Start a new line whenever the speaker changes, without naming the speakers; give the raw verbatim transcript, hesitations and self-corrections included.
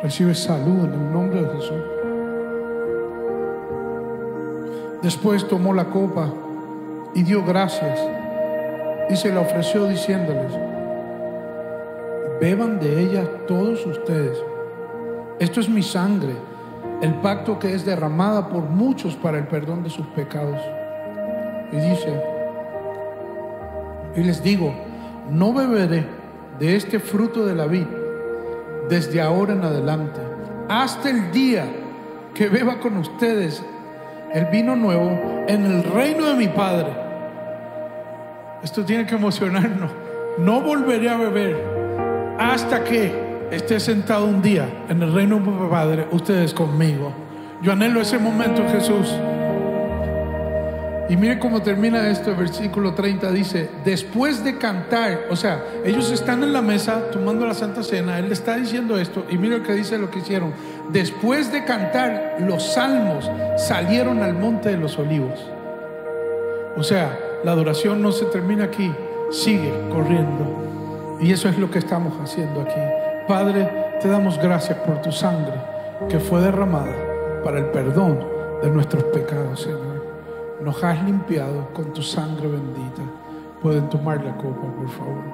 Recibe salud en el nombre de Jesús. Después tomó la copa y dio gracias y se la ofreció diciéndoles: beban de ella todos ustedes. Esto es mi sangre, el pacto que es derramada por muchos para el perdón de sus pecados. Y dice: y les digo, no beberé de este fruto de la vid desde ahora en adelante, hasta el día que beba con ustedes el vino nuevo en el reino de mi Padre. Esto tiene que emocionarnos. No volveré a beber hasta que esté sentado un día en el reino de mi Padre, ustedes conmigo. Yo anhelo ese momento, Jesús. Y mire cómo termina esto, el versículo treinta dice: después de cantar, o sea, ellos están en la mesa tomando la Santa Cena, Él le está diciendo esto, y mire lo que dice, lo que hicieron. Después de cantar los salmos, salieron al monte de los olivos. O sea, la adoración no se termina aquí, sigue corriendo. Y eso es lo que estamos haciendo aquí. Padre, te damos gracias por tu sangre que fue derramada para el perdón de nuestros pecados, Señor. Nos has limpiado con tu sangre bendita. Pueden tomar la copa, por favor.